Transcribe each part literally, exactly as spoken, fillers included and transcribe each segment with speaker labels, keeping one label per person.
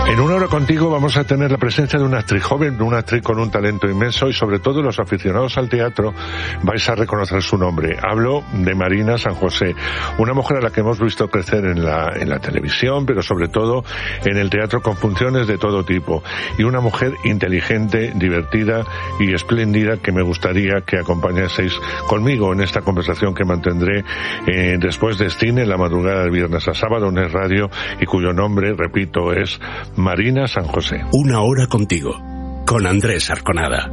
Speaker 1: En Una Hora Contigo vamos a tener la presencia de una actriz joven, una actriz con un talento inmenso y sobre todo los aficionados al teatro vais a reconocer su nombre. Hablo de Marina San José, una mujer a la que hemos visto crecer en la, en la televisión, pero sobre todo en el teatro con funciones de todo tipo. Y una mujer inteligente, divertida y espléndida que me gustaría que acompañaseis conmigo en esta conversación que mantendré eh, después de cine en la madrugada del viernes a sábado en Es Radio y cuyo nombre, repito, es Marina San José.
Speaker 2: Una Hora Contigo, con Andrés Arconada.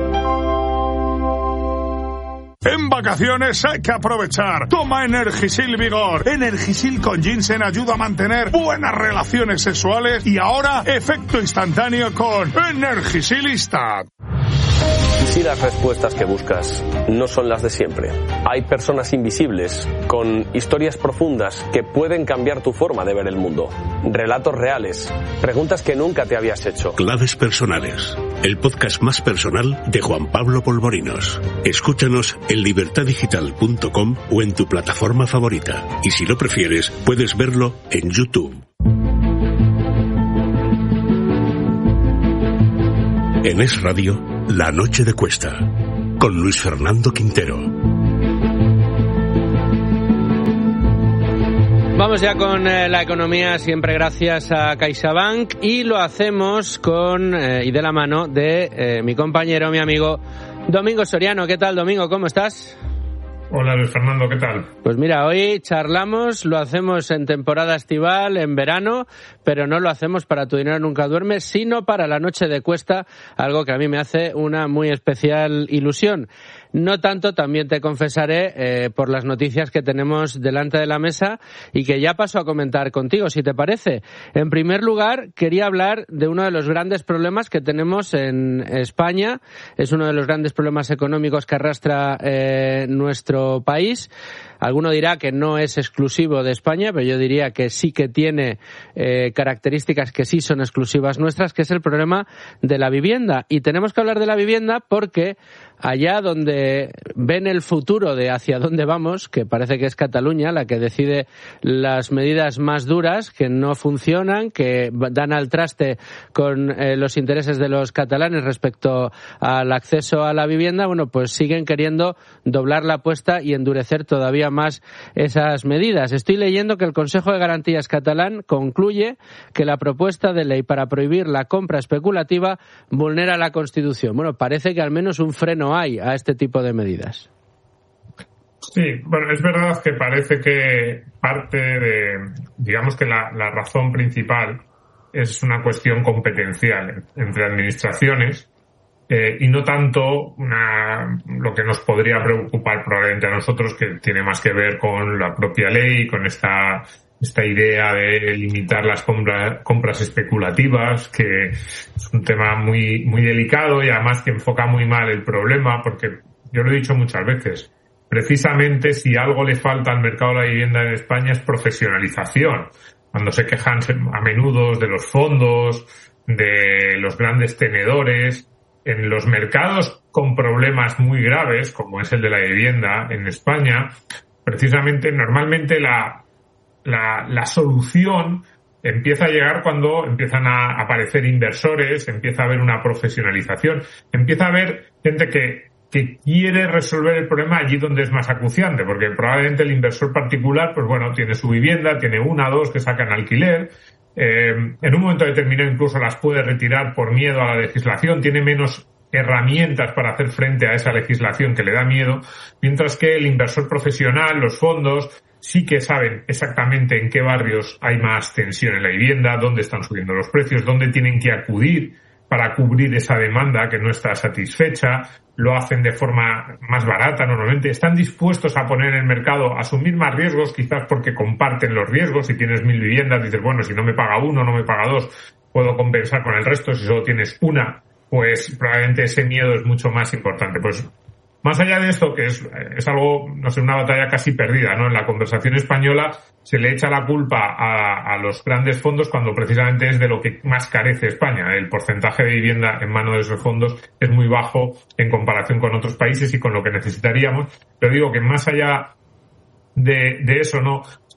Speaker 3: En vacaciones hay que aprovechar. Toma Energisil Vigor. Energisil con ginseng ayuda a mantener buenas relaciones sexuales y ahora efecto instantáneo con Energisilista.
Speaker 4: ¿Y si las respuestas que buscas no son las de siempre? Hay personas invisibles con historias profundas que pueden cambiar tu forma de ver el mundo. Relatos reales, preguntas que nunca te habías hecho.
Speaker 2: Claves personales, el podcast más personal de Juan Pablo Polvorinos. Escúchanos en libertad digital punto com o en tu plataforma favorita. Y si lo prefieres, puedes verlo en YouTube. En Es Radio, La Noche de Cuesta, con Luis Fernando Quintero.
Speaker 5: Vamos ya con eh, la economía, siempre gracias a CaixaBank, y lo hacemos con eh, y de la mano de eh, mi compañero, mi amigo Domingo Soriano. ¿Qué tal, Domingo? ¿Cómo estás?
Speaker 6: Hola, Luis Fernando, ¿qué tal?
Speaker 5: Pues mira, hoy charlamos, lo hacemos en temporada estival, en verano, pero no lo hacemos para Tu Dinero Nunca Duerme, sino para la Noche de Cuesta, algo que a mí me hace una muy especial ilusión. No tanto, también te confesaré, eh, por las noticias que tenemos delante de la mesa y que ya paso a comentar contigo, si te parece. En primer lugar, quería hablar de uno de los grandes problemas que tenemos en España. Es uno de los grandes problemas económicos que arrastra eh, nuestro país. Alguno dirá que no es exclusivo de España, pero yo diría que sí que tiene eh, características que sí son exclusivas nuestras, que es el problema de la vivienda. Y tenemos que hablar de la vivienda porque allá donde ven el futuro de hacia dónde vamos, que parece que es Cataluña la que decide las medidas más duras, que no funcionan, que dan al traste con eh, los intereses de los catalanes respecto al acceso a la vivienda, bueno, pues siguen queriendo doblar la apuesta y endurecer todavía más esas medidas. Estoy leyendo que el Consejo de Garantías catalán concluye que la propuesta de ley para prohibir la compra especulativa vulnera la Constitución. Bueno, parece que al menos un freno hay a este tipo de medidas.
Speaker 6: Sí, bueno, es verdad que parece que parte de, digamos que la, la razón principal es una cuestión competencial entre administraciones. Eh, y no tanto una, lo que nos podría preocupar probablemente a nosotros, que tiene más que ver con la propia ley, con esta, esta idea de limitar las compra, compras especulativas, que es un tema muy, muy delicado y además que enfoca muy mal el problema, porque yo lo he dicho muchas veces, precisamente si algo le falta al mercado de la vivienda en España es profesionalización. Cuando se quejan a menudo de los fondos, de los grandes tenedores, en los mercados con problemas muy graves, como es el de la vivienda en España, precisamente, normalmente la, la, la solución empieza a llegar cuando empiezan a aparecer inversores, empieza a haber una profesionalización, empieza a haber gente que, que quiere resolver el problema allí donde es más acuciante, porque probablemente el inversor particular, pues bueno, tiene su vivienda, tiene una, dos que sacan alquiler. Eh, en un momento determinado incluso las puede retirar por miedo a la legislación, tiene menos herramientas para hacer frente a esa legislación que le da miedo, mientras que el inversor profesional, los fondos, sí que saben exactamente en qué barrios hay más tensión en la vivienda, dónde están subiendo los precios, dónde tienen que acudir para cubrir esa demanda que no está satisfecha, lo hacen de forma más barata normalmente, están dispuestos a poner en el mercado, a asumir más riesgos, quizás porque comparten los riesgos. Si tienes mil viviendas, dices, bueno, si no me paga uno, no me paga dos, puedo compensar con el resto. Si solo tienes una, pues probablemente ese miedo es mucho más importante. Pues más allá de esto, que es, es algo, no sé, una batalla casi perdida, ¿no? En la conversación española se le echa la culpa a, a los grandes fondos cuando precisamente es de lo que más carece España. El porcentaje de vivienda en manos de esos fondos es muy bajo en comparación con otros países y con lo que necesitaríamos. Pero digo que más allá de, de eso, ¿no?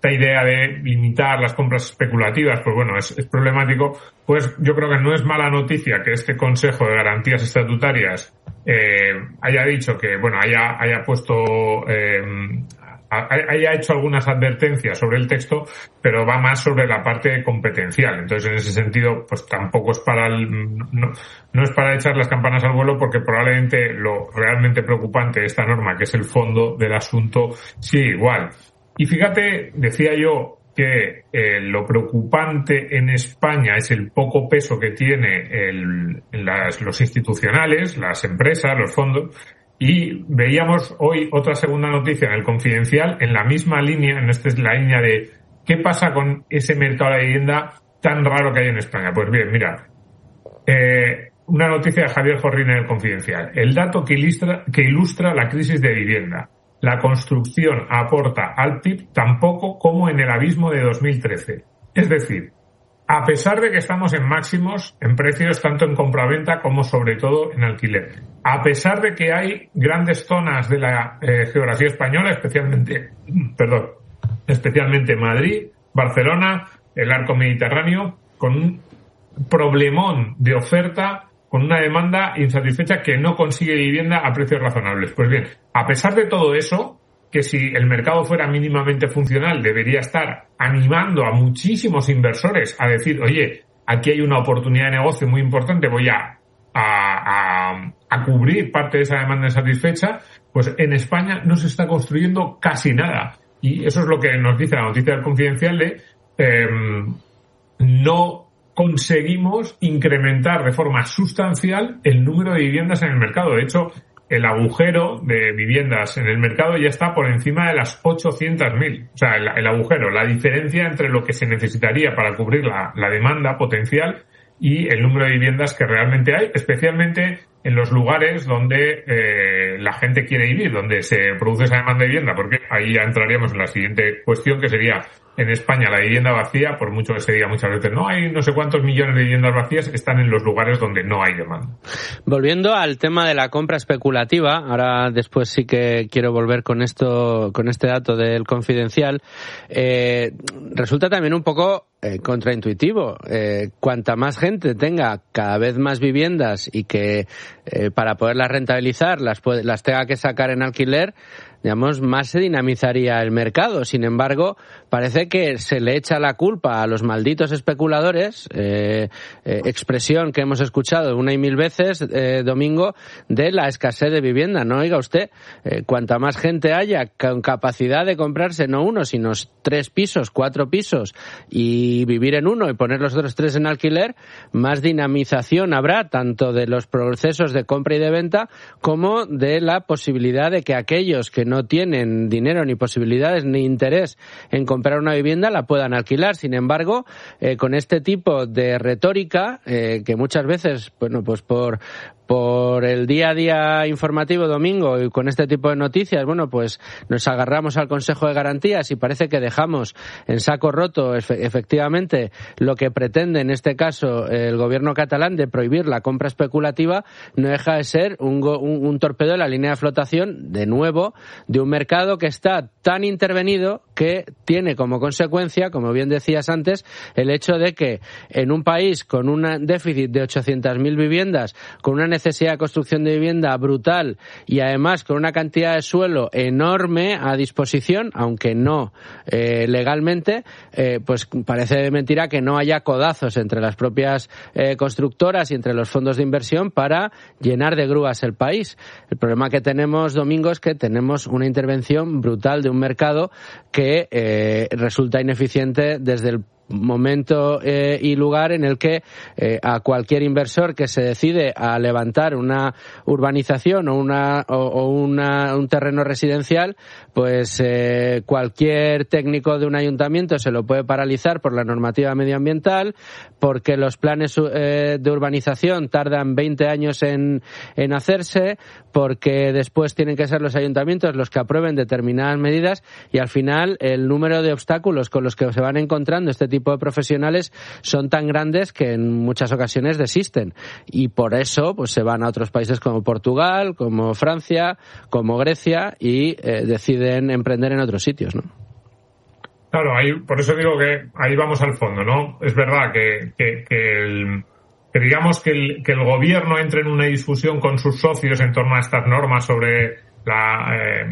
Speaker 6: esta idea de limitar las compras especulativas, pues bueno, es, es problemático. Pues yo creo que no es mala noticia que este Consejo de Garantías Estatutarias eh, haya dicho que, bueno, haya, haya puesto, eh, haya hecho algunas advertencias sobre el texto, pero va más sobre la parte competencial. Entonces, en ese sentido, pues tampoco es para el, no, no es para echar las campanas al vuelo, porque probablemente lo realmente preocupante de esta norma, que es el fondo del asunto, sigue igual. Y fíjate, decía yo que eh, lo preocupante en España es el poco peso que tiene el, las, los institucionales, las empresas, los fondos, y veíamos hoy otra segunda noticia en el Confidencial en la misma línea, en esta es la línea de ¿qué pasa con ese mercado de la vivienda tan raro que hay en España? Pues bien, mira, eh, una noticia de Javier Jorrín en el Confidencial, el dato que ilustra, que ilustra la crisis de vivienda. La construcción aporta al P I B tan poco como en el abismo de dos mil trece. Es decir, a pesar de que estamos en máximos en precios tanto en compraventa como sobre todo en alquiler, a pesar de que hay grandes zonas de la eh, geografía española, especialmente, perdón, especialmente Madrid, Barcelona, el arco mediterráneo, con un problemón de oferta, con una demanda insatisfecha que no consigue vivienda a precios razonables. Pues bien, a pesar de todo eso, que si el mercado fuera mínimamente funcional debería estar animando a muchísimos inversores a decir, oye, aquí hay una oportunidad de negocio muy importante, voy a, a, a, a cubrir parte de esa demanda insatisfecha, pues en España no se está construyendo casi nada. Y eso es lo que nos dice la noticia del Confidencial de eh, no conseguimos incrementar de forma sustancial el número de viviendas en el mercado. De hecho, el agujero de viviendas en el mercado ya está por encima de las ochocientos mil. O sea, el, el agujero, la diferencia entre lo que se necesitaría para cubrir la, la demanda potencial y el número de viviendas que realmente hay, especialmente en los lugares donde eh, la gente quiere vivir, donde se produce esa demanda de vivienda, porque ahí ya entraríamos en la siguiente cuestión, que sería en España la vivienda vacía, por mucho que se diga muchas veces, no hay no sé cuántos millones de viviendas vacías, están en los lugares donde no hay demanda.
Speaker 5: Volviendo al tema de la compra especulativa, ahora después sí que quiero volver con esto, con este dato del Confidencial, eh, resulta también un poco eh, contraintuitivo. Eh, cuanta más gente tenga cada vez más viviendas y que eh, para poderlas rentabilizar las, puede, las tenga que sacar en alquiler, digamos, más se dinamizaría el mercado. Sin embargo, parece que se le echa la culpa a los malditos especuladores, eh, eh, expresión que hemos escuchado una y mil veces, eh, Domingo, de la escasez de vivienda. No, oiga usted, eh, cuanta más gente haya con capacidad de comprarse no uno, sino tres pisos, cuatro pisos, y vivir en uno y poner los otros tres en alquiler, más dinamización habrá tanto de los procesos de compra y de venta como de la posibilidad de que aquellos que no no tienen dinero ni posibilidades ni interés en comprar una vivienda la puedan alquilar. Sin embargo, eh, con este tipo de retórica, eh, que muchas veces, bueno, pues por por el día a día informativo, Domingo, y con este tipo de noticias, bueno, pues nos agarramos al Consejo de Garantías y parece que dejamos en saco roto efe- efectivamente lo que pretende en este caso el gobierno catalán de prohibir la compra especulativa. No deja de ser un, go- un, un torpedo en la línea de flotación, de nuevo, de un mercado que está tan intervenido que tiene como consecuencia, como bien decías antes, el hecho de que en un país con un déficit de ochocientas mil viviendas, con una necesidad de construcción de vivienda brutal y además con una cantidad de suelo enorme a disposición, aunque no eh, legalmente, eh, pues parece de mentira que no haya codazos entre las propias eh, constructoras y entre los fondos de inversión para llenar de grúas el país. El problema que tenemos, Domingo, es que tenemos una intervención brutal de un mercado que eh, resulta ineficiente desde el momento eh, y lugar en el que eh, a cualquier inversor que se decide a levantar una urbanización o una o, o una, un terreno residencial, pues eh, cualquier técnico de un ayuntamiento se lo puede paralizar por la normativa medioambiental, porque los planes eh, de urbanización tardan veinte años en, en hacerse, porque después tienen que ser los ayuntamientos los que aprueben determinadas medidas y al final el número de obstáculos con los que se van encontrando este tipo de profesionales son tan grandes que en muchas ocasiones desisten y por eso pues se van a otros países como Portugal, como Francia, como Grecia y eh, deciden emprender en otros sitios, ¿no?
Speaker 6: Claro, ahí, por eso digo que ahí vamos al fondo, ¿no? Es verdad que, que, que, el, que digamos que el, que el gobierno entre en una discusión con sus socios en torno a estas normas sobre la, eh,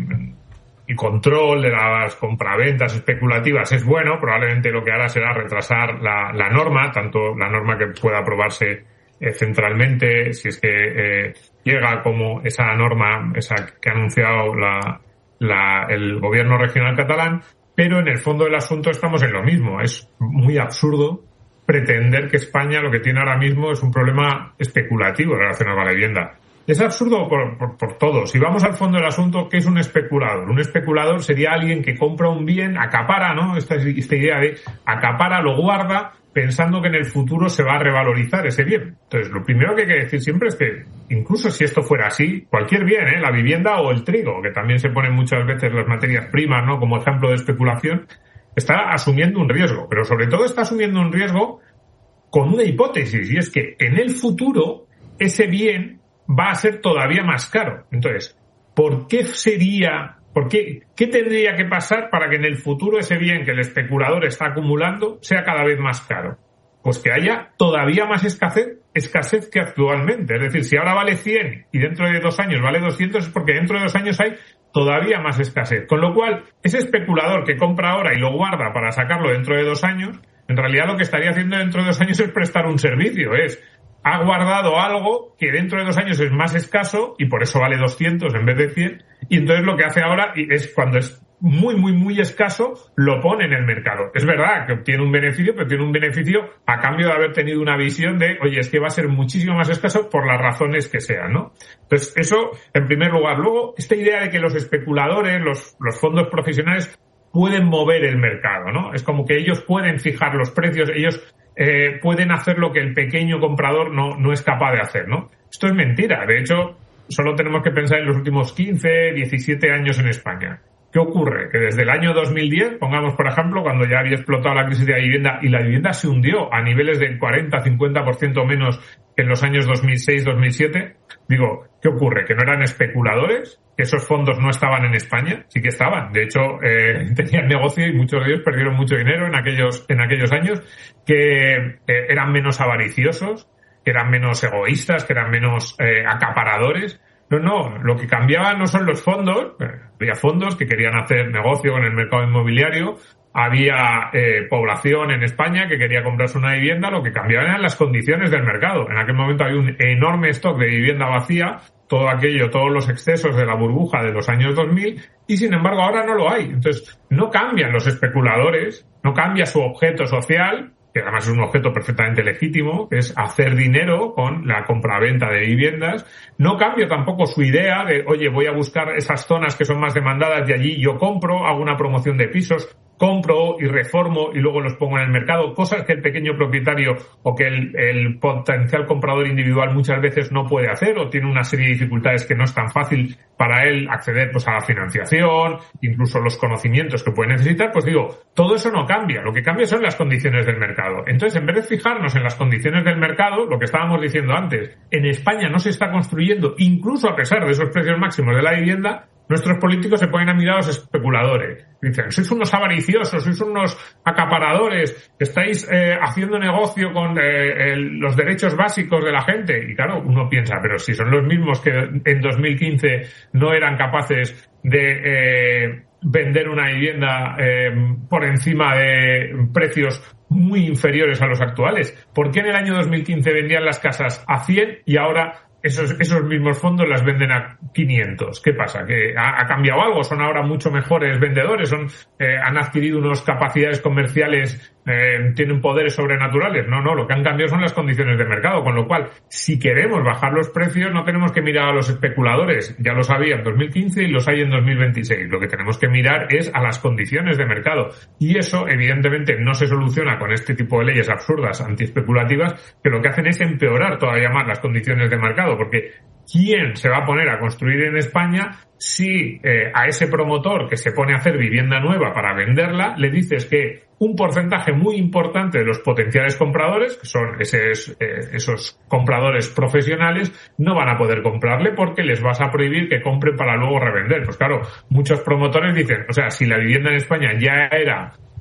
Speaker 6: el control de las compraventas especulativas es bueno. Probablemente lo que hará será retrasar la, la norma, tanto la norma que pueda aprobarse eh, centralmente, si es que eh, llega, como esa norma, esa que ha anunciado la, la, el gobierno regional catalán. Pero en el fondo del asunto estamos en lo mismo. Es muy absurdo pretender que España lo que tiene ahora mismo es un problema especulativo relacionado con la vivienda. Es absurdo por, por, por todo. Si vamos al fondo del asunto, ¿qué es un especulador? Un especulador sería alguien que compra un bien, acapara, ¿no? Esta, esta idea de acapara, lo guarda, pensando que en el futuro se va a revalorizar ese bien. Entonces, lo primero que hay que decir siempre es que, incluso si esto fuera así, cualquier bien, ¿eh? La vivienda o el trigo, que también se ponen muchas veces las materias primas, ¿no? Como ejemplo de especulación, está asumiendo un riesgo, pero sobre todo está asumiendo un riesgo con una hipótesis, y es que en el futuro ese bien va a ser todavía más caro. Entonces, ¿por qué sería, por qué, qué tendría que pasar para que en el futuro ese bien que el especulador está acumulando sea cada vez más caro? Pues que haya todavía más escasez, escasez que actualmente. Es decir, si ahora vale cien y dentro de dos años vale doscientos, es porque dentro de dos años hay todavía más escasez. Con lo cual, ese especulador que compra ahora y lo guarda para sacarlo dentro de dos años, en realidad lo que estaría haciendo dentro de dos años es prestar un servicio. Es, ha guardado algo que dentro de dos años es más escaso y por eso vale doscientos en vez de cien. Y entonces lo que hace ahora es, cuando es muy, muy, muy escaso, lo pone en el mercado. Es verdad que obtiene un beneficio, pero tiene un beneficio a cambio de haber tenido una visión de, oye, es que va a ser muchísimo más escaso por las razones que sean, ¿no? Entonces, eso, en primer lugar. Luego, esta idea de que los especuladores, los, los fondos profesionales, pueden mover el mercado, ¿no? Es como que ellos pueden fijar los precios, ellos eh, pueden hacer lo que el pequeño comprador no, no es capaz de hacer, ¿no? Esto es mentira. De hecho, solo tenemos que pensar en los últimos quince, diecisiete años en España. ¿Qué ocurre? Que desde el año dos mil diez, pongamos por ejemplo, cuando ya había explotado la crisis de la vivienda y la vivienda se hundió a niveles del cuarenta a cincuenta por ciento menos que en los años dos mil seis dos mil siete, digo, ¿qué ocurre? ¿Que no eran especuladores? ¿Que esos fondos no estaban en España? Sí que estaban. De hecho, eh, tenían negocio y muchos de ellos perdieron mucho dinero en aquellos, en aquellos años, que eh, eran menos avariciosos, que eran menos egoístas, que eran menos eh, acaparadores. No, no, lo que cambiaba no son los fondos. Había fondos que querían hacer negocio con el mercado inmobiliario, había eh, población en España que quería comprarse una vivienda, lo que cambiaba eran las condiciones del mercado. En aquel momento había un enorme stock de vivienda vacía, todo aquello, todos los excesos de la burbuja de los años dos mil, y sin embargo ahora no lo hay. Entonces, no cambian los especuladores, no cambia su objeto social, que además es un objeto perfectamente legítimo, que es hacer dinero con la compraventa de viviendas. No cambia tampoco su idea de, oye, voy a buscar esas zonas que son más demandadas y allí yo compro, hago una promoción de pisos, compro y reformo y luego los pongo en el mercado, cosas que el pequeño propietario o que el, el potencial comprador individual muchas veces no puede hacer o tiene una serie de dificultades que no es tan fácil para él acceder pues a la financiación, incluso los conocimientos que puede necesitar. Pues digo, todo eso no cambia, lo que cambia son las condiciones del mercado. Entonces, en vez de fijarnos en las condiciones del mercado, lo que estábamos diciendo antes, en España no se está construyendo, incluso a pesar de esos precios máximos de la vivienda, nuestros políticos se ponen a mirar a los especuladores. Dicen, sois unos avariciosos, sois unos acaparadores, estáis eh, haciendo negocio con eh, el, los derechos básicos de la gente. Y claro, uno piensa, pero si son los mismos que en dos mil quince no eran capaces de eh, vender una vivienda eh, por encima de precios muy inferiores a los actuales. ¿Por qué en el año dos mil quince vendían las casas a cien y ahora esos esos mismos fondos las venden a quinientos? ¿Qué pasa? ¿Que ha, ha cambiado algo? ¿Son ahora mucho mejores vendedores? ¿Son eh, han adquirido unas capacidades comerciales? Eh, ¿Tienen poderes sobrenaturales? No, no. Lo que han cambiado son las condiciones de mercado. Con lo cual, si queremos bajar los precios, no tenemos que mirar a los especuladores. Ya los había en dos mil quince y los hay en dos mil veintiséis. Lo que tenemos que mirar es a las condiciones de mercado. Y eso, evidentemente, no se soluciona con este tipo de leyes absurdas, antiespeculativas, que lo que hacen es empeorar todavía más las condiciones de mercado. Porque ¿quién se va a poner a construir en España si eh, a ese promotor que se pone a hacer vivienda nueva para venderla le dices que un porcentaje muy importante de los potenciales compradores, que son esos, eh, esos compradores profesionales, no van a poder comprarle porque les vas a prohibir que compren para luego revender? Pues claro, muchos promotores dicen, o sea, si la vivienda en España ya era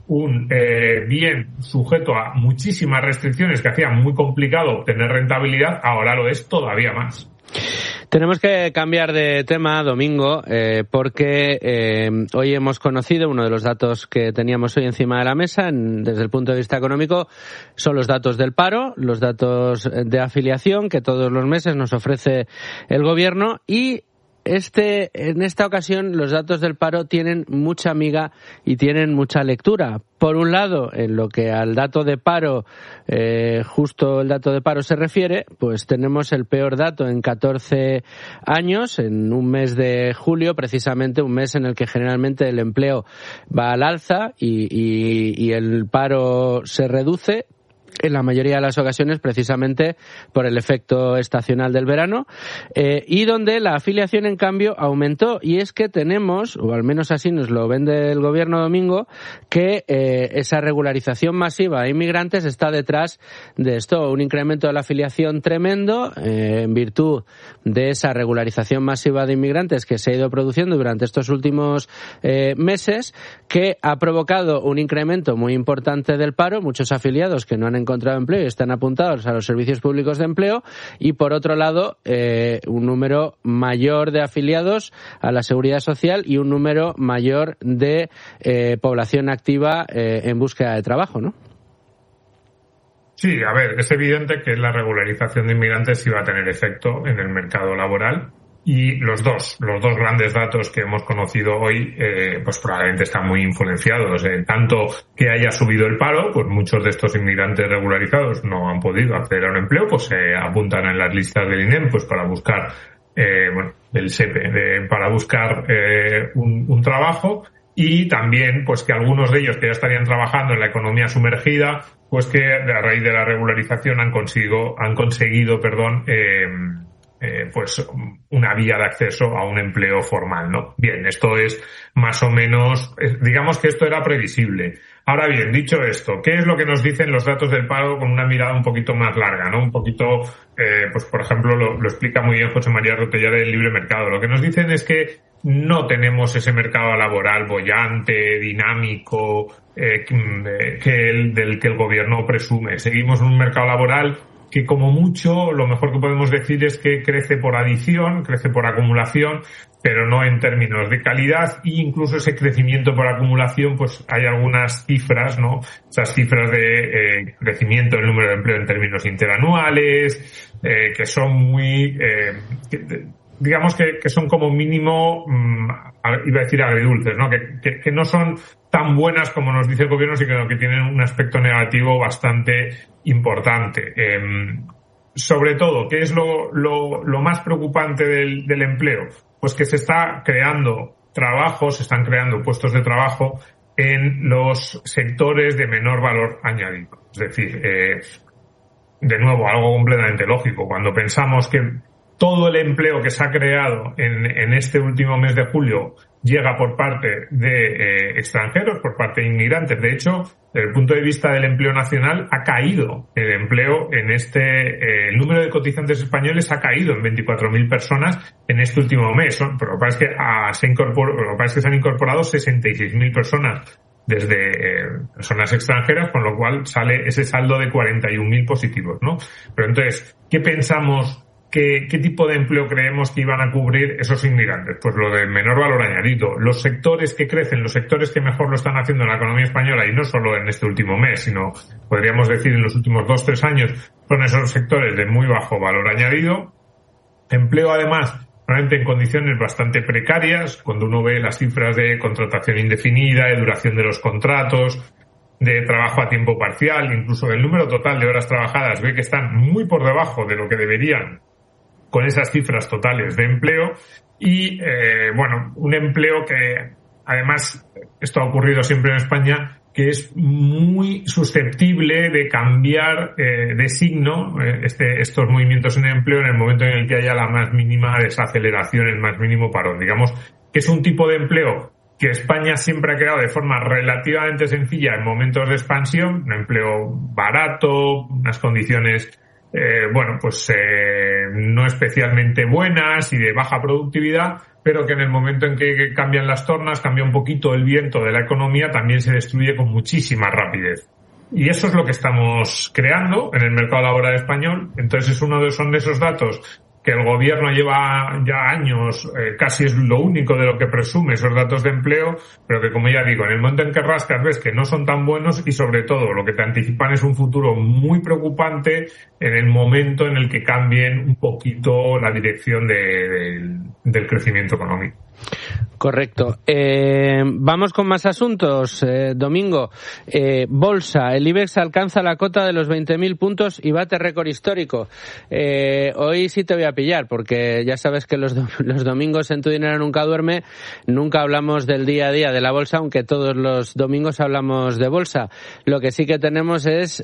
Speaker 6: un eh, bien sujeto a muchísimas restricciones que hacían muy complicado obtener rentabilidad, ahora lo es todavía más.
Speaker 5: Tenemos que cambiar de tema, Domingo, eh, porque eh, hoy hemos conocido uno de los datos que teníamos hoy encima de la mesa en, desde el punto de vista económico, son los datos del paro, los datos de afiliación que todos los meses nos ofrece el gobierno y Este, en esta ocasión los datos del paro tienen mucha miga y tienen mucha lectura. Por un lado, en lo que al dato de paro, eh, justo el dato de paro se refiere, pues tenemos el peor dato en catorce años, en un mes de julio, precisamente un mes en el que generalmente el empleo va al alza y, y, y el paro se reduce, en la mayoría de las ocasiones precisamente por el efecto estacional del verano, eh, y donde la afiliación en cambio aumentó, y es que tenemos, o al menos así nos lo vende el gobierno, Domingo, que eh, esa regularización masiva de inmigrantes está detrás de esto, un incremento de la afiliación tremendo eh, en virtud de esa regularización masiva de inmigrantes que se ha ido produciendo durante estos últimos eh, meses, que ha provocado un incremento muy importante del paro, muchos afiliados que no han encontrado empleo y están apuntados a los servicios públicos de empleo, y por otro lado eh, un número mayor de afiliados a la seguridad social y un número mayor de eh, población activa eh, en búsqueda de trabajo, ¿no?
Speaker 6: Sí, a ver, es evidente que la regularización de inmigrantes iba a tener efecto en el mercado laboral. Y los dos, los dos grandes datos que hemos conocido hoy, eh, pues probablemente están muy influenciados. Eh, tanto que haya subido el paro, pues muchos de estos inmigrantes regularizados no han podido acceder a un empleo, pues se eh, apuntan en las listas del I N E M, pues para buscar, eh, bueno, del S E P E, de, para buscar eh, un, un trabajo. Y también, pues que algunos de ellos que ya estarían trabajando en la economía sumergida, pues que a raíz de la regularización han conseguido, han conseguido, perdón, eh, Eh, pues una vía de acceso a un empleo formal, ¿no? Bien, esto es más o menos, digamos que esto era previsible. Ahora bien, dicho esto, ¿qué es lo que nos dicen los datos del paro con una mirada un poquito más larga, ¿no? Un poquito, eh, pues por ejemplo, lo, lo explica muy bien José María Rotellada del Libre Mercado. Lo que nos dicen es que no tenemos ese mercado laboral boyante, dinámico, eh, que el, del que el gobierno presume. Seguimos en un mercado laboral que como mucho lo mejor que podemos decir es que crece por adición, crece por acumulación, pero no en términos de calidad, y incluso ese crecimiento por acumulación, pues hay algunas cifras, ¿no? Esas cifras de eh, crecimiento del número de empleo en términos interanuales, eh, que son muy, eh, que, digamos que, que son como mínimo, mmm, iba a decir agridulces, ¿no? Que, que, que no son tan buenas como nos dice el gobierno, sino que tienen un aspecto negativo bastante importante. Eh, sobre todo, ¿qué es lo, lo, lo más preocupante del, del empleo? Pues que se está creando trabajo, se están creando puestos de trabajo en los sectores de menor valor añadido. Es decir, eh, de nuevo, algo completamente lógico. Cuando pensamos que todo el empleo que se ha creado en, en este último mes de julio llega por parte de eh, extranjeros, por parte de inmigrantes. De hecho, desde el punto de vista del empleo nacional, ha caído el empleo en este, eh, el número de cotizantes españoles ha caído en veinticuatro mil personas en este último mes, ¿no? Pero lo que pasa es que, ah, se, incorporó, lo que pasa es que se han incorporado sesenta y seis mil personas desde eh, personas extranjeras, con lo cual sale ese saldo de cuarenta y un mil positivos, ¿no? Pero entonces, ¿qué pensamos? ¿Qué, ¿Qué tipo de empleo creemos que iban a cubrir esos inmigrantes? Pues lo de menor valor añadido. Los sectores que crecen, los sectores que mejor lo están haciendo en la economía española, y no solo en este último mes, sino podríamos decir en los últimos dos, tres años, son esos sectores de muy bajo valor añadido. Empleo, además, realmente en condiciones bastante precarias, cuando uno ve las cifras de contratación indefinida, de duración de los contratos, de trabajo a tiempo parcial, incluso del número total de horas trabajadas, ve que están muy por debajo de lo que deberían con esas cifras totales de empleo. Y, eh, bueno, un empleo que, además, esto ha ocurrido siempre en España, que es muy susceptible de cambiar eh, de signo, eh, este, estos movimientos en el empleo, en el momento en el que haya la más mínima desaceleración, el más mínimo parón. Digamos que es un tipo de empleo que España siempre ha creado de forma relativamente sencilla en momentos de expansión, un empleo barato, unas condiciones, eh, bueno, pues, eh, no especialmente buenas y de baja productividad, pero que en el momento en que cambian las tornas, cambia un poquito el viento de la economía, también se destruye con muchísima rapidez. Y eso es lo que estamos creando en el mercado laboral español. Entonces es uno de, son de esos datos que el gobierno lleva ya años, eh, casi es lo único de lo que presume esos datos de empleo, pero que, como ya digo, en el momento en que rascas ves que no son tan buenos y, sobre todo, lo que te anticipan es un futuro muy preocupante en el momento en el que cambien un poquito la dirección de, de, del crecimiento económico.
Speaker 5: Correcto. Eh, vamos con más asuntos. Eh, Domingo, eh, Bolsa. El IBEX alcanza la cota de los veinte mil puntos y bate récord histórico. Eh, hoy sí te voy a pillar, porque ya sabes que los, do- los domingos en Tu Dinero Nunca Duerme nunca hablamos del día a día de la bolsa, aunque todos los domingos hablamos de bolsa. Lo que sí que tenemos es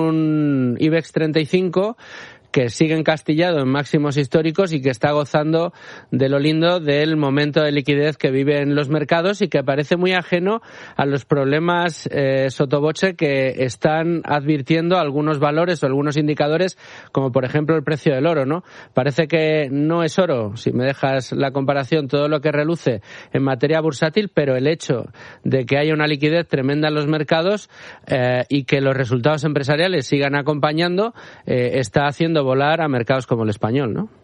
Speaker 5: un IBEX treinta y cinco que sigue encastillado en máximos históricos y que está gozando de lo lindo del momento de liquidez que viven los mercados y que parece muy ajeno a los problemas eh, sotoboche que están advirtiendo algunos valores o algunos indicadores, como por ejemplo el precio del oro, ¿no? Parece que no es oro, si me dejas la comparación, todo lo que reluce en materia bursátil, pero el hecho de que haya una liquidez tremenda en los mercados eh, y que los resultados empresariales sigan acompañando eh, está haciendo volar a mercados como el español, ¿no?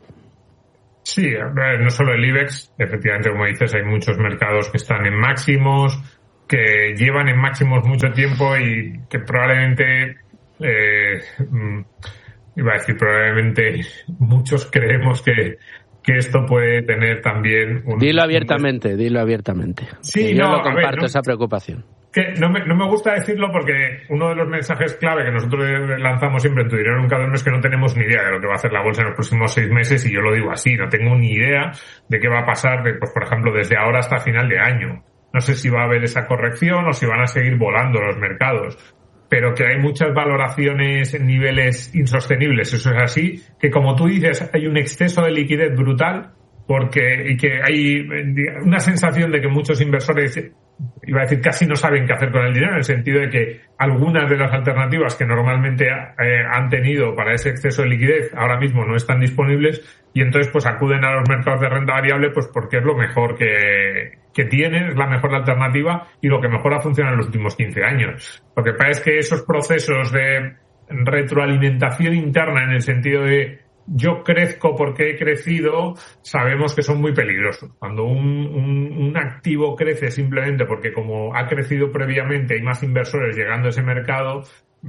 Speaker 6: Sí, no solo el IBEX, efectivamente, como dices, hay muchos mercados que están en máximos, que llevan en máximos mucho tiempo y que probablemente, eh, iba a decir, probablemente muchos creemos que, que esto puede tener también un...
Speaker 5: Dilo abiertamente, dilo abiertamente.
Speaker 6: Sí,
Speaker 5: yo
Speaker 6: no,
Speaker 5: lo comparto,
Speaker 6: a ver, no,
Speaker 5: esa preocupación.
Speaker 6: Que no me, no me gusta decirlo porque uno de los mensajes clave que nosotros lanzamos siempre en Tu Dinero Nunca Duerme es que no tenemos ni idea de lo que va a hacer la bolsa en los próximos seis meses, y yo lo digo así, no tengo ni idea de qué va a pasar, de, pues por ejemplo, desde ahora hasta final de año. No sé si va a haber esa corrección o si van a seguir volando los mercados, pero que hay muchas valoraciones en niveles insostenibles, eso es así, que como tú dices, hay un exceso de liquidez brutal, porque y que hay una sensación de que muchos inversores, iba a decir, casi no saben qué hacer con el dinero, en el sentido de que algunas de las alternativas que normalmente eh, han tenido para ese exceso de liquidez ahora mismo no están disponibles, y entonces pues acuden a los mercados de renta variable pues porque es lo mejor que, que tienen, es la mejor alternativa y lo que mejor ha funcionado en los últimos quince años. Lo que pasa es que esos procesos de retroalimentación interna, en el sentido de yo crezco porque he crecido, sabemos que son muy peligrosos. Cuando un, un, un activo crece simplemente porque, como ha crecido previamente, hay más inversores llegando a ese mercado,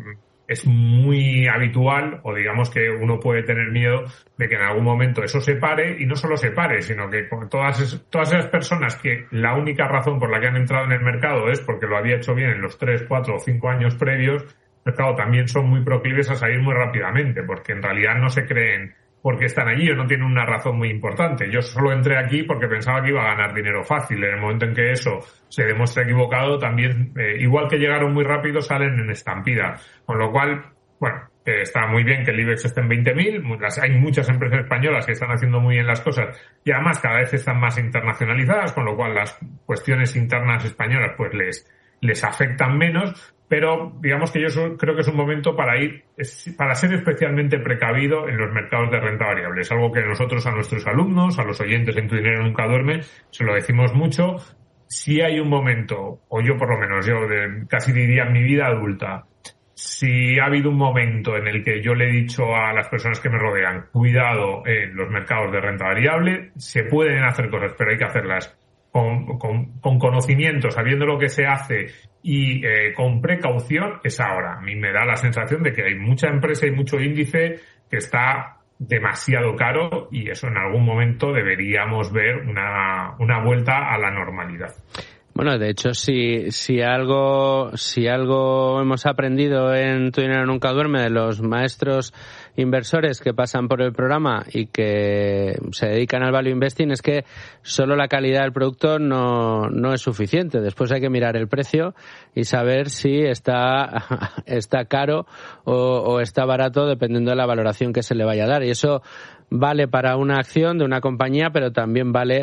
Speaker 6: es muy habitual, o digamos que uno puede tener miedo de que en algún momento eso se pare, y no solo se pare, sino que con todas, todas esas personas que la única razón por la que han entrado en el mercado es porque lo había hecho bien en los tres, cuatro o cinco años previos, mercado también son muy proclives a salir muy rápidamente, porque en realidad no se creen porque están allí o no tienen una razón muy importante. Yo solo entré aquí porque pensaba que iba a ganar dinero fácil. En el momento en que eso se demuestra equivocado, también, eh, igual que llegaron muy rápido, salen en estampida. Con lo cual, bueno, eh, está muy bien que el IBEX esté en veinte mil. Hay muchas empresas españolas que están haciendo muy bien las cosas y además cada vez están más internacionalizadas, con lo cual las cuestiones internas españolas pues les, les afectan menos. Pero digamos que yo creo que es un momento para ir, para ser especialmente precavido en los mercados de renta variable. Es algo que nosotros a nuestros alumnos, a los oyentes en Tu Dinero Nunca Duerme, se lo decimos mucho. Si hay un momento, o yo por lo menos, yo de, casi diría en mi vida adulta, si ha habido un momento en el que yo le he dicho a las personas que me rodean, cuidado en los mercados de renta variable, se pueden hacer cosas, pero hay que hacerlas Con, con, con conocimiento, sabiendo lo que se hace y eh, con precaución, es ahora. A mí me da la sensación de que hay mucha empresa y mucho índice que está demasiado caro, y eso en algún momento deberíamos ver una, una vuelta a la normalidad.
Speaker 5: Bueno, de hecho, si, si algo, si algo hemos aprendido en Tu Dinero Nunca Duerme de los maestros inversores que pasan por el programa y que se dedican al value investing, es que solo la calidad del producto no, no es suficiente. Después hay que mirar el precio y saber si está, está caro o, o está barato, dependiendo de la valoración que se le vaya a dar. Y eso vale para una acción de una compañía, pero también vale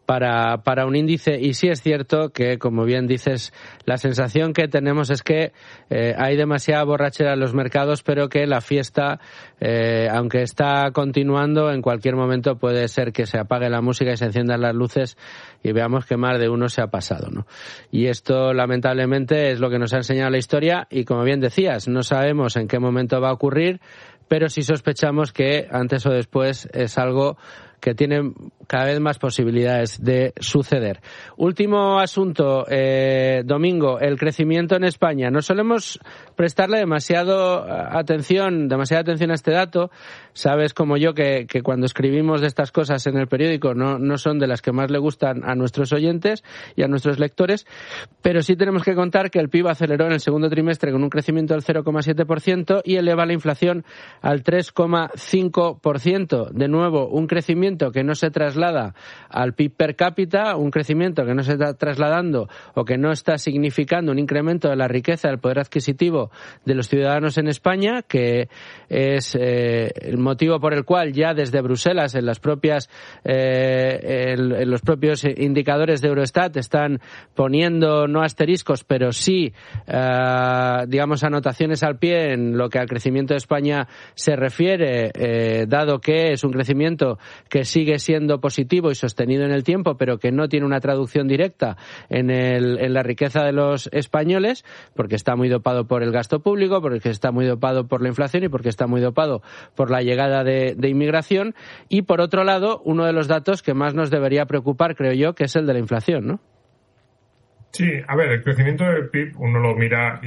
Speaker 5: para, para un índice. Y sí es cierto que, como bien dices, la sensación que tenemos es que eh, hay demasiada borrachera en los mercados, pero que la fiesta, eh, aunque está continuando, en cualquier momento puede ser que se apague la música y se enciendan las luces y veamos que más de uno se ha pasado, ¿no? Y esto, lamentablemente, es lo que nos ha enseñado la historia y, como bien decías, no sabemos en qué momento va a ocurrir, pero sí sospechamos que antes o después es algo que tiene cada vez más posibilidades de suceder. Último asunto, eh, Domingo, el crecimiento en España. No solemos prestarle demasiado atención, demasiada atención a este dato. Sabes como yo que, que cuando escribimos de estas cosas en el periódico no, no son de las que más le gustan a nuestros oyentes y a nuestros lectores, pero sí tenemos que contar que el P I B aceleró en el segundo trimestre con un crecimiento del cero coma siete por ciento y eleva la inflación al tres coma cinco por ciento. De nuevo, un crecimiento que no se traslada al P I B per cápita, un crecimiento que no se está trasladando o que no está significando un incremento de la riqueza, del poder adquisitivo de los ciudadanos en España, que es eh, el motivo por el cual ya desde Bruselas, en las propias eh, en, en los propios indicadores de Eurostat están poniendo no asteriscos, pero sí eh, digamos anotaciones al pie en lo que al crecimiento de España se refiere, eh, dado que es un crecimiento que sigue siendo positivo y sostenido en el tiempo, pero que no tiene una traducción directa en, el, en la riqueza de los españoles, porque está muy dopado por el gasto público, porque está muy dopado por la inflación y porque está muy dopado por la llegada de, de inmigración. Y, por otro lado, uno de los datos que más nos debería preocupar, creo yo, que es el de la inflación, ¿no?
Speaker 6: Sí, a ver, el crecimiento del P I B uno lo mira